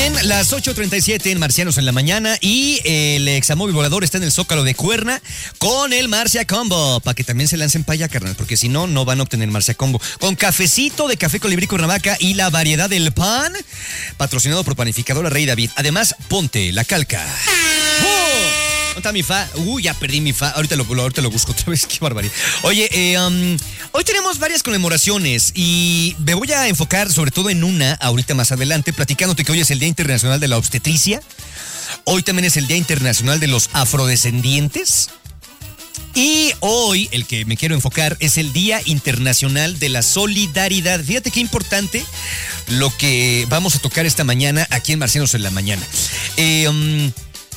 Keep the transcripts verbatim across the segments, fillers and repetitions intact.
Bien, las ocho treinta y siete en Marcianos en la mañana y el examóvil volador está en el Zócalo de Cuerna con el Marcia Combo, para que también se lancen para allá, carnal, porque si no, no van a obtener Marcia Combo. Con cafecito de Café Colibrí Cuernavaca y la variedad del pan, patrocinado por Panificadora Rey David. Además, ponte la calca. ¡Oh! ¿Dónde está mi fa? Uy, ya perdí mi fa. Ahorita lo, ahorita lo busco otra vez. Qué barbaridad. Oye, eh, um, hoy tenemos varias conmemoraciones y me voy a enfocar sobre todo en una ahorita más adelante, platicándote que hoy es el Día Internacional de la Obstetricia. Hoy también es el Día Internacional de los Afrodescendientes. Y hoy, el que me quiero enfocar, es el Día Internacional de la Solidaridad. Fíjate qué importante lo que vamos a tocar esta mañana aquí en Marcianos en la mañana. Eh... Um,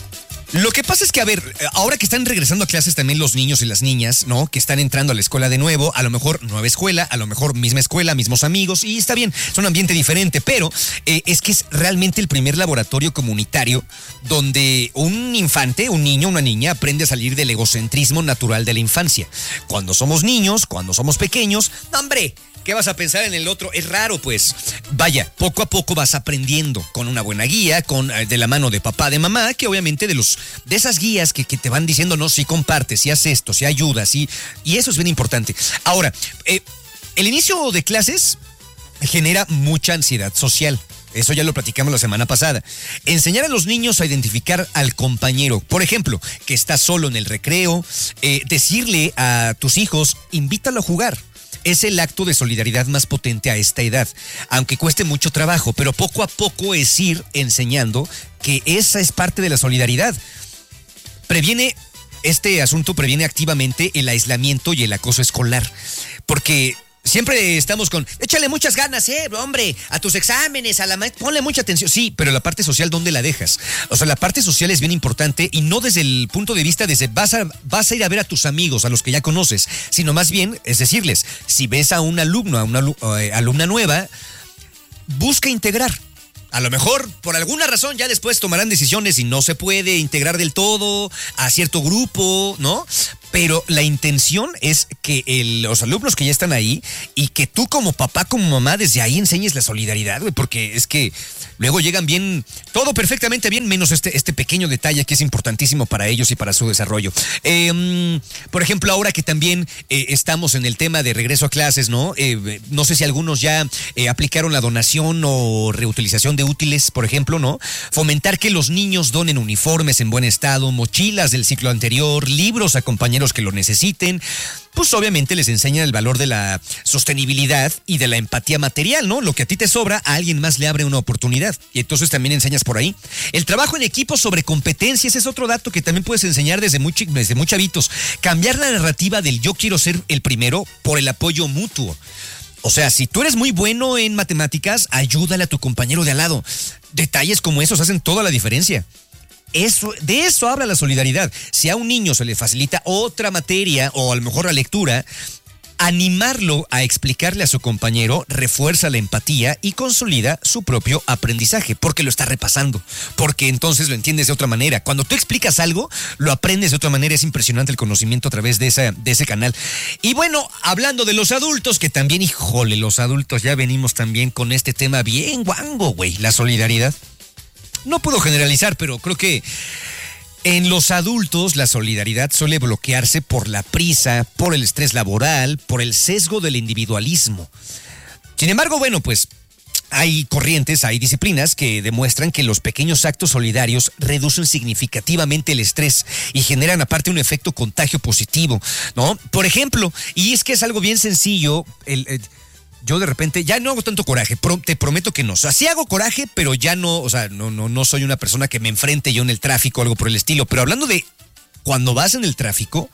Lo que pasa es que, a ver, ahora que están regresando a clases también los niños y las niñas, ¿no? Que están entrando a la escuela de nuevo, a lo mejor nueva escuela, a lo mejor misma escuela, mismos amigos, y está bien, es un ambiente diferente, pero eh, es que es realmente el primer laboratorio comunitario donde un infante, un niño, una niña aprende a salir del egocentrismo natural de la infancia. Cuando somos niños, cuando somos pequeños, ¡no, hombre! ¿Qué vas a pensar en el otro? Es raro, pues. Vaya, poco a poco vas aprendiendo con una buena guía, con de la mano de papá, de mamá, que obviamente de los de esas guías que, que te van diciendo, no, si compartes, si haces esto, si ayudas, y, y eso es bien importante. Ahora, eh, el inicio de clases genera mucha ansiedad social. Eso ya lo platicamos la semana pasada. Enseñar a los niños a identificar al compañero. Por ejemplo, que está solo en el recreo. Eh, decirle a tus hijos, invítalo a jugar. Es el acto de solidaridad más potente a esta edad, aunque cueste mucho trabajo, pero poco a poco es ir enseñando que esa es parte de la solidaridad. Previene, este asunto previene activamente el aislamiento y el acoso escolar, porque siempre estamos con, échale muchas ganas, eh, hombre, a tus exámenes, a la maestra, ponle mucha atención. Sí, pero la parte social, ¿dónde la dejas? O sea, la parte social es bien importante y no desde el punto de vista desde vas a, vas a ir a ver a tus amigos, a los que ya conoces, sino más bien es decirles, si ves a un alumno, a una eh, alumna nueva, busca integrar. A lo mejor, por alguna razón, ya después tomarán decisiones y no se puede integrar del todo a cierto grupo, ¿no? Pero la intención es que el, los alumnos que ya están ahí y que tú como papá, como mamá, desde ahí enseñes la solidaridad, güey, porque es que luego llegan bien, todo perfectamente bien, menos este, este pequeño detalle que es importantísimo para ellos y para su desarrollo. Eh, por ejemplo, ahora que también eh, estamos en el tema de regreso a clases, ¿no? Eh, no sé si algunos ya eh, aplicaron la donación o reutilización de útiles, por ejemplo, ¿no? Fomentar que los niños donen uniformes en buen estado, mochilas del ciclo anterior, libros a compañeros que lo necesiten, pues obviamente les enseñan el valor de la sostenibilidad y de la empatía material, ¿no? Lo que a ti te sobra, a alguien más le abre una oportunidad. Y entonces también enseñas por ahí. El trabajo en equipo sobre competencias es otro dato que también puedes enseñar desde muy, desde muy chavitos. Cambiar la narrativa del yo quiero ser el primero por el apoyo mutuo. O sea, si tú eres muy bueno en matemáticas, ayúdale a tu compañero de al lado. Detalles como esos hacen toda la diferencia. Eso, de eso habla la solidaridad. Si a un niño se le facilita otra materia o a lo mejor la lectura, animarlo a explicarle a su compañero refuerza la empatía y consolida su propio aprendizaje, porque lo está repasando, porque entonces lo entiendes de otra manera. Cuando tú explicas algo, lo aprendes de otra manera. Es impresionante el conocimiento a través de, esa, de ese canal. Y bueno, hablando de los adultos, que también, híjole, los adultos ya venimos también con este tema bien guango, güey, la solidaridad. No puedo generalizar, pero creo que en los adultos la solidaridad suele bloquearse por la prisa, por el estrés laboral, por el sesgo del individualismo. Sin embargo, bueno, pues hay corrientes, hay disciplinas que demuestran que los pequeños actos solidarios reducen significativamente el estrés y generan aparte un efecto contagio positivo, ¿no? Por ejemplo, y es que es algo bien sencillo, el... el yo de repente ya no hago tanto coraje, pro, te prometo que no. O sea, sí hago coraje, pero ya no, o sea, no, no, no soy una persona que me enfrente yo en el tráfico o algo por el estilo. Pero hablando de cuando vas en el tráfico,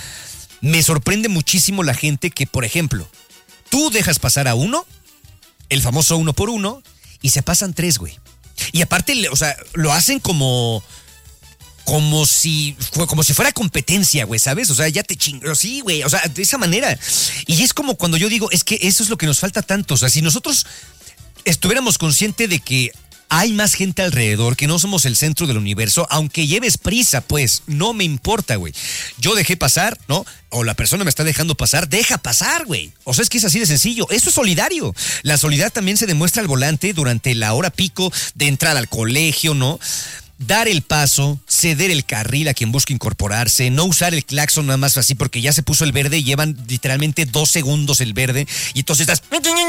me sorprende muchísimo la gente que, por ejemplo, tú dejas pasar a uno, el famoso uno por uno, y se pasan tres, güey. Y aparte, o sea, lo hacen como... Como si, como si fuera competencia, güey, ¿sabes? O sea, ya te chingo, sí, güey, o sea, de esa manera. Y es como cuando yo digo, es que eso es lo que nos falta tanto. O sea, si nosotros estuviéramos conscientes de que hay más gente alrededor, que no somos el centro del universo, aunque lleves prisa, pues, no me importa, güey. Yo dejé pasar, ¿no? O la persona me está dejando pasar, deja pasar, güey. O sea, es que es así de sencillo. Eso es solidario. La solidaridad también se demuestra al volante durante la hora pico de entrada al colegio, ¿no? Dar el paso, ceder el carril a quien busca incorporarse, no usar el claxon nada más así porque ya se puso el verde y llevan literalmente dos segundos el verde y entonces estás...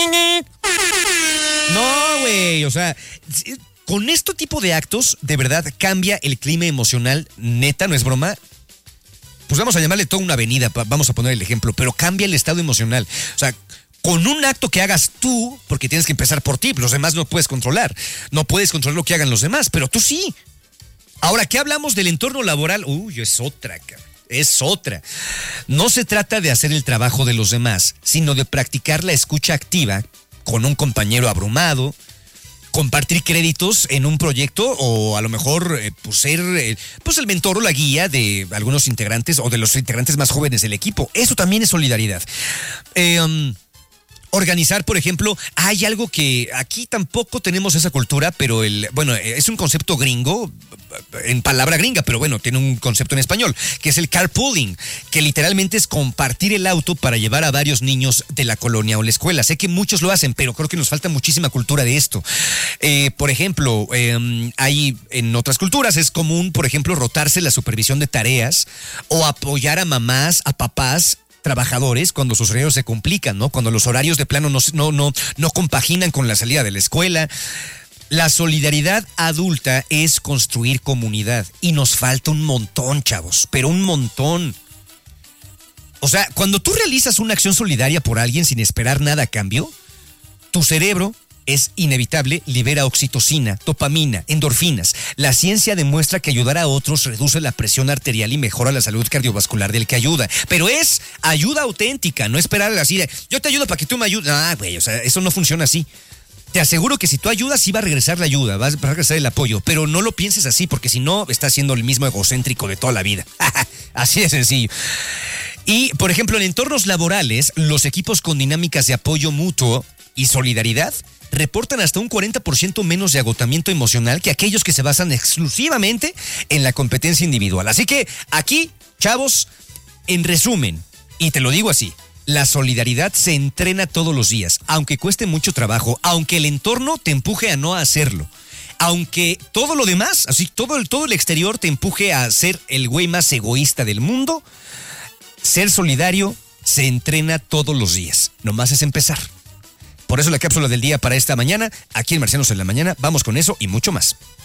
No, güey, o sea, con este tipo de actos, de verdad, cambia el clima emocional, neta, no es broma. Pues vamos a llamarle toda una avenida, vamos a poner el ejemplo, pero cambia el estado emocional. O sea, con un acto que hagas tú, porque tienes que empezar por ti, los demás no puedes controlar. No puedes controlar lo que hagan los demás, pero tú sí. Ahora, ¿qué hablamos del entorno laboral? Uy, es otra, cabrón. Es otra. No se trata de hacer el trabajo de los demás, sino de practicar la escucha activa con un compañero abrumado, compartir créditos en un proyecto o a lo mejor eh, pues ser eh, pues el mentor o la guía de algunos integrantes o de los integrantes más jóvenes del equipo. Eso también es solidaridad. Eh, um, Organizar, por ejemplo, hay algo que aquí tampoco tenemos esa cultura, pero el, bueno, es un concepto gringo, en palabra gringa, pero bueno, tiene un concepto en español, que es el carpooling, que literalmente es compartir el auto para llevar a varios niños de la colonia o la escuela. Sé que muchos lo hacen, pero creo que nos falta muchísima cultura de esto. Eh, por ejemplo, eh, hay en otras culturas es común, por ejemplo, rotarse la supervisión de tareas o apoyar a mamás, a papás, trabajadores cuando sus horarios se complican, ¿no? Cuando los horarios de plano no, no, no, no compaginan con la salida de la escuela. La solidaridad adulta es construir comunidad y nos falta un montón, chavos, pero un montón. O sea, cuando tú realizas una acción solidaria por alguien sin esperar nada a cambio, tu cerebro es inevitable, libera oxitocina, dopamina, endorfinas. La ciencia demuestra que ayudar a otros reduce la presión arterial y mejora la salud cardiovascular del que ayuda. Pero es ayuda auténtica, no esperar así de, yo te ayudo para que tú me ayudes. Ah, güey, o sea, eso no funciona así. Te aseguro que si tú ayudas, sí va a regresar la ayuda, va a regresar el apoyo, pero no lo pienses así, porque si no, estás siendo el mismo egocéntrico de toda la vida. Así de sencillo. Y, por ejemplo, en entornos laborales, los equipos con dinámicas de apoyo mutuo y solidaridad reportan hasta un cuarenta por ciento menos de agotamiento emocional que aquellos que se basan exclusivamente en la competencia individual. Así que aquí, chavos, en resumen, y te lo digo así, la solidaridad se entrena todos los días, aunque cueste mucho trabajo, aunque el entorno te empuje a no hacerlo, aunque todo lo demás, así todo el, todo el exterior te empuje a ser el güey más egoísta del mundo, ser solidario se entrena todos los días, nomás es empezar. Por eso la cápsula del día para esta mañana, aquí en Marcianos en la Mañana, vamos con eso y mucho más.